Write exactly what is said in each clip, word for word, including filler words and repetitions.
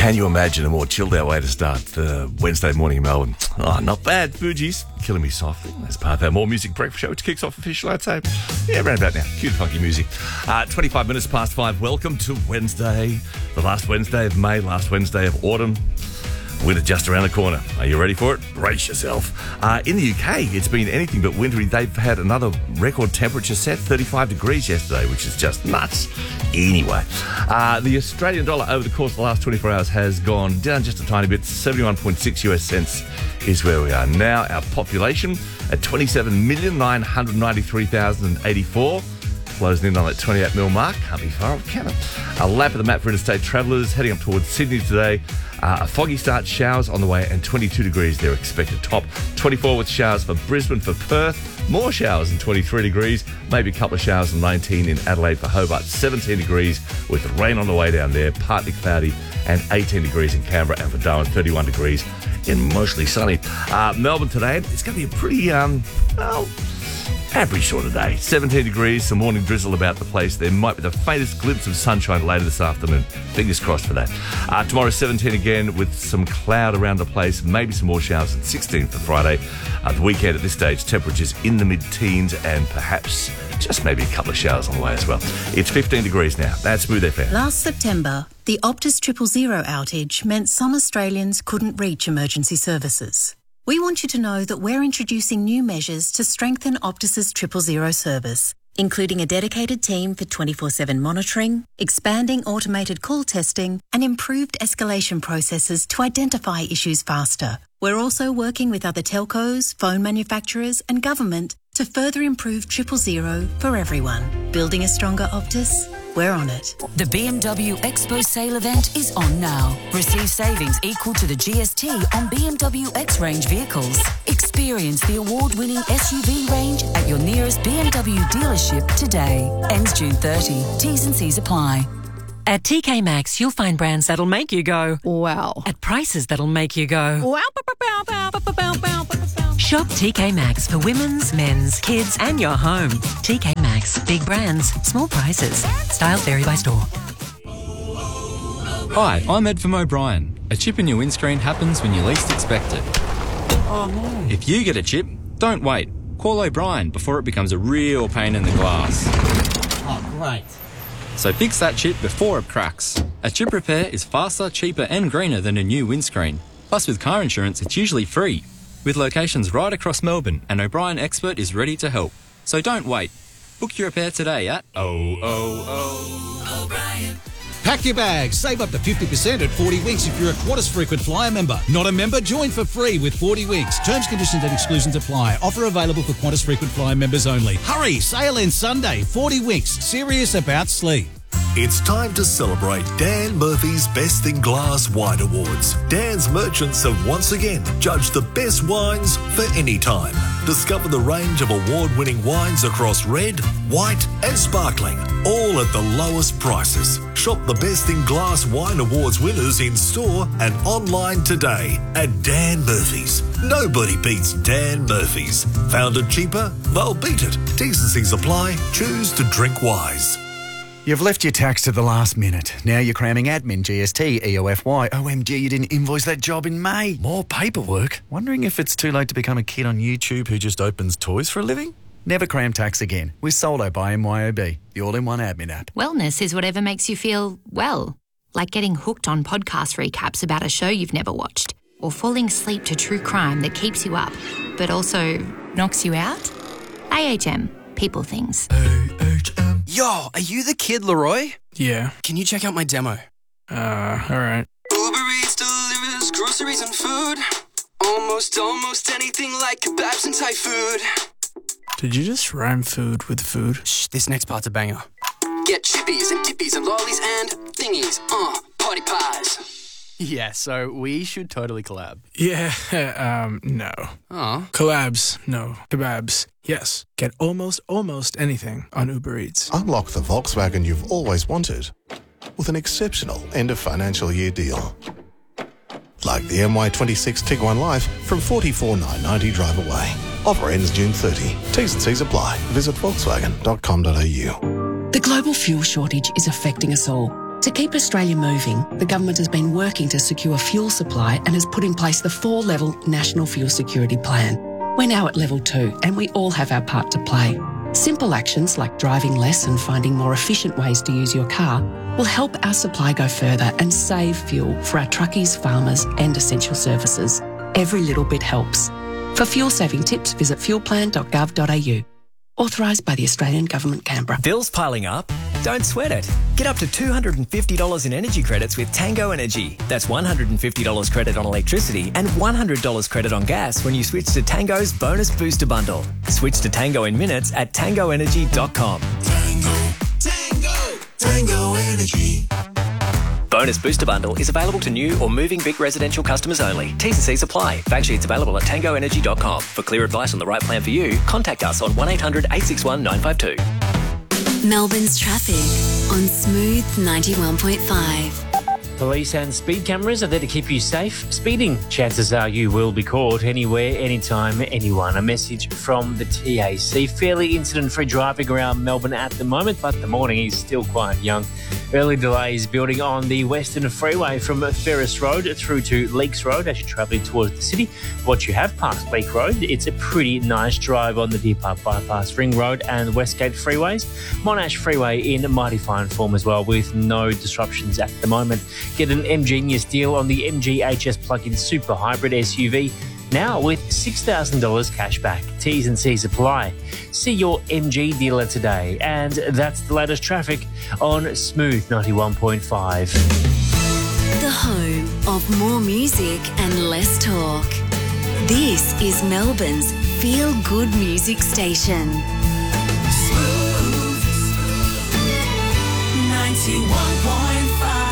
Can you imagine a more chilled out way to start the Wednesday morning in Melbourne? Oh, not bad. Fugees, Killing Me Softly. That's part of our More Music Breakfast show, which kicks off officially, I'd say. Yeah, around about now. Cute, funky music. Uh, twenty-five minutes past five. Welcome to Wednesday, the last Wednesday of May, last Wednesday of autumn. Winter just around the corner. Are you ready for it? Brace yourself. Uh, in the U K, it's been anything but wintry. They've had another record temperature set, thirty-five degrees yesterday, which is just nuts. Anyway, uh, the Australian dollar over the course of the last twenty-four hours has gone down just a tiny bit. seventy-one point six US cents is where we are now. Our population at twenty-seven million nine hundred ninety-three thousand eighty-four. Closing in on that twenty-eight mil mark. Can't be far off, can it? A lap of the map for interstate travellers heading up towards Sydney today. Uh, a foggy start, showers on the way, and twenty-two degrees they're expected top. twenty-four with showers for Brisbane, for Perth. More showers and twenty-three degrees. Maybe a couple of showers and nineteen in Adelaide, for Hobart. seventeen degrees with rain on the way down there. Partly cloudy, and eighteen degrees in Canberra, and for Darwin, thirty-one degrees in mostly sunny. Uh, Melbourne today, it's going to be a pretty, um, well, average sort of day. seventeen degrees, some morning drizzle about the place. There might be the faintest glimpse of sunshine later this afternoon. Fingers crossed for that. Uh, tomorrow, seventeen again with some cloud around the place. Maybe some more showers at sixteen for Friday. Uh, the weekend at this stage, temperatures in the mid-teens and perhaps just maybe a couple of showers on the way as well. It's fifteen degrees now. That's Smooth F M. Last September, the Optus Triple Zero outage meant some Australians couldn't reach emergency services. We want you to know that we're introducing new measures to strengthen Optus's Triple Zero service, including a dedicated team for twenty-four seven monitoring, expanding automated call testing, and improved escalation processes to identify issues faster. We're also working with other telcos, phone manufacturers, and government to further improve Triple Zero for everyone. Building a stronger Optus? We're on it. The B M W Expo sale event is on now. Receive savings equal to the G S T on B M W X-Range vehicles. Experience the award-winning S U V range at your nearest B M W dealership today. Ends June thirtieth. T's and C's apply. At T K Maxx, you'll find brands that'll make you go, wow, at prices that'll make you go, wow. Shop T K Maxx for women's, men's, kids, and your home. T K Maxx. Big brands, small prices. Styles vary by store. Hi, I'm Ed from O'Brien. A chip in your windscreen happens when you least expect it. Oh no. If you get a chip, don't wait. Call O'Brien before it becomes a real pain in the glass. Oh, great. So fix that chip before it cracks. A chip repair is faster, cheaper and greener than a new windscreen. Plus with car insurance, it's usually free. With locations right across Melbourne, an O'Brien expert is ready to help. So don't wait. Book your repair today at oh oh oh O'Brien. Pack your bags. Save up to fifty percent at forty Winks if you're a Qantas Frequent Flyer member. Not a member? Join for free with forty Winks. Terms, conditions and exclusions apply. Offer available for Qantas Frequent Flyer members only. Hurry! Sale ends Sunday. forty Winks. Serious about sleep. It's time to celebrate Dan Murphy's Best in Glass Wine Awards. Dan's merchants have once again judged the best wines for any time. Discover the range of award-winning wines across red, white and sparkling, all at the lowest prices. Shop the Best in Glass Wine Awards winners in store and online today at Dan Murphy's. Nobody beats Dan Murphy's. Found it cheaper? They'll beat it. T's and C's apply. Choose to drink wise. You've left your tax to the last minute. Now you're cramming admin, G S T, E O F Y. O M G, you didn't invoice that job in May. More paperwork. Wondering if it's too late to become a kid on YouTube who just opens toys for a living? Never cram tax again with Solo by M Y O B, the all-in-one admin app. Wellness is whatever makes you feel well, like getting hooked on podcast recaps about a show you've never watched, or falling asleep to true crime that keeps you up, but also knocks you out. A H M, people things. A H M. Yo, are you the kid, Leroy? Yeah. Can you check out my demo? Uh, alright. Uber Eats delivers groceries and food. Almost, almost anything like kebabs and Thai food. Did you just rhyme food with food? Shh, this next part's a banger. Get chippies and dippies and lollies and thingies. Uh, party pies. Yeah, so we should totally collab. Yeah, um, no. Oh. Collabs, no. Kebabs, yes. Get almost, almost anything on Uber Eats. Unlock the Volkswagen you've always wanted with an exceptional end of financial year deal. Like the M Y twenty-six Tiguan Life from forty-four thousand nine hundred ninety drive away. Offer ends June thirtieth. T's and C's apply. Visit volkswagen dot com dot a u. The global fuel shortage is affecting us all. To keep Australia moving, the government has been working to secure fuel supply and has put in place the four-level National Fuel Security Plan. We're now at level two and we all have our part to play. Simple actions like driving less and finding more efficient ways to use your car will help our supply go further and save fuel for our truckies, farmers and essential services. Every little bit helps. For fuel-saving tips, visit fuel plan dot gov dot a u. Authorised by the Australian Government, Canberra. Bills piling up? Don't sweat it. Get up to two hundred fifty dollars in energy credits with Tango Energy. That's one hundred fifty dollars credit on electricity and one hundred dollars credit on gas when you switch to Tango's Bonus Booster Bundle. Switch to Tango in minutes at tango energy dot com. Tango, Tango, Tango Energy. Bonus Booster Bundle is available to new or moving Vic residential customers only. T's and C's apply. Fact sheets available at tango energy dot com. For clear advice on the right plan for you, contact us on one eight hundred eight six one nine five two. Melbourne's traffic on Smooth ninety-one point five. Police and speed cameras are there to keep you safe. Speeding, chances are you will be caught anywhere, anytime, anyone. A message from the T A C. Fairly incident-free driving around Melbourne at the moment, but the morning is still quite young. Early delays building on the Western Freeway from Ferris Road through to Leaks Road as you're travelling towards the city. Once you have passed Leak Road, it's a pretty nice drive on the Deer Park Bypass, Ring Road and Westgate freeways. Monash Freeway in mighty fine form as well, with no disruptions at the moment. Get an M-Genius deal on the M G H S plug-in super hybrid S U V now with six thousand dollars cash back. T's and C's apply. See your M G dealer today. And that's the latest traffic on Smooth ninety-one point five. The home of more music and less talk. This is Melbourne's feel-good music station. Smooth ninety-one point five.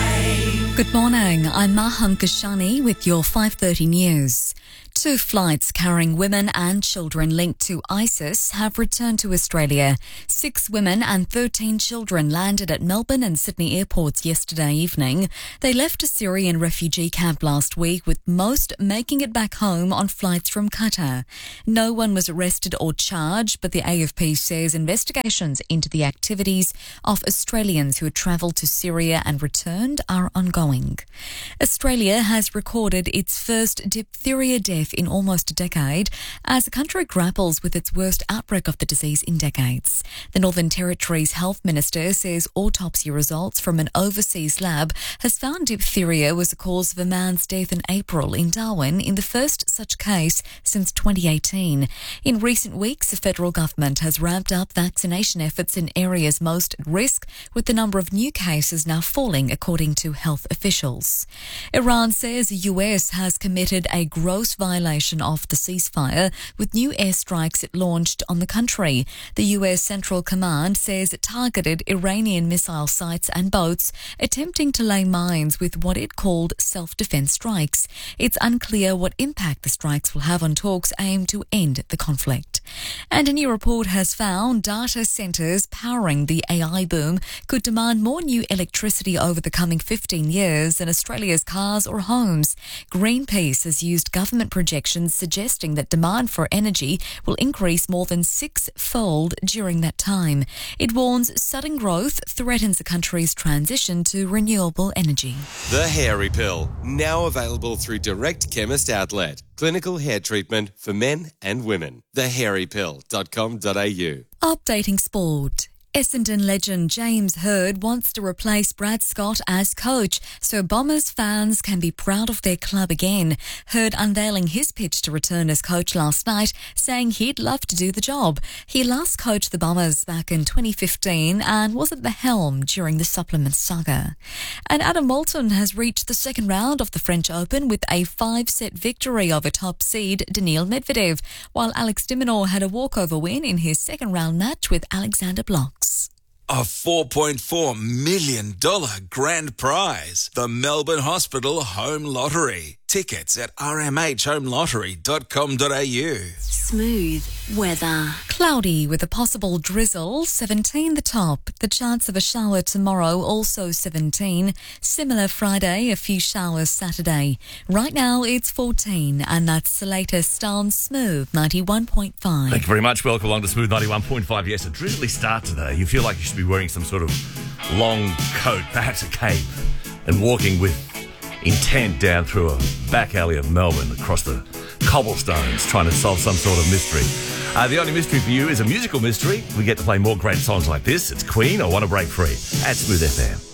Good morning, I'm Maham Kashani with your five thirty news. Two flights carrying women and children linked to ISIS have returned to Australia. Six women and thirteen children landed at Melbourne and Sydney airports yesterday evening. They left a Syrian refugee camp last week, with most making it back home on flights from Qatar. No one was arrested or charged, but the A F P says investigations into the activities of Australians who had travelled to Syria and returned are ongoing. Australia has recorded its first diphtheria death in almost a decade as the country grapples with its worst outbreak of the disease in decades. The Northern Territory's health minister says autopsy results from an overseas lab has found diphtheria was the cause of a man's death in April in Darwin, in the first such case since twenty eighteen. In recent weeks, the federal government has ramped up vaccination efforts in areas most at risk, with the number of new cases now falling, according to health officials. Iran says the U S has committed a gross violation of the ceasefire with new airstrikes it launched on the country. The U S Central Command says it targeted Iranian missile sites and boats, attempting to lay mines with what it called self-defense strikes. It's unclear what impact the strikes will have on talks aimed to end the conflict. And a new report has found data centres powering the A I boom could demand more new electricity over the coming fifteen years than Australia's cars or homes. Greenpeace has used government projections suggesting that demand for energy will increase more than six-fold during that time. It warns sudden growth threatens the country's transition to renewable energy. The Hairy Pill, now available through Direct Chemist Outlet. Clinical hair treatment for men and women. the hairy pill dot com dot a u. Updating sport. Essendon legend James Hird wants to replace Brad Scott as coach so Bombers fans can be proud of their club again. Hird unveiling his pitch to return as coach last night, saying he'd love to do the job. He last coached the Bombers back in twenty fifteen and was at the helm during the supplement saga. And Adam Moulton has reached the second round of the French Open with a five-set victory over top seed Daniil Medvedev, while Alex de Minaur had a walkover win in his second round match with Alexander Blok. A four point four million dollars grand prize. The Melbourne Hospital Home Lottery. Tickets at r m h home lottery dot com dot a u. Smooth weather. Cloudy with a possible drizzle, seventeen the top. The chance of a shower tomorrow, also seventeen. Similar Friday, a few showers Saturday. Right now it's fourteen, and that's the latest on Smooth ninety-one point five. Thank you very much. Welcome along to Smooth ninety-one point five. Yes, a drizzly start today. You feel like you should be wearing some sort of long coat, perhaps a cape, and walking with intent down through a back alley of Melbourne across the cobblestones trying to solve some sort of mystery. Uh, the only mystery for you is a musical mystery. We get to play more great songs like this. It's Queen, I Want to Break Free at Smooth F M.